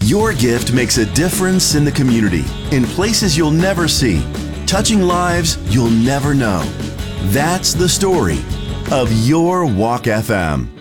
Your gift makes a difference in the community, in places you'll never see, touching lives you'll never know. That's the story of Your Walk FM.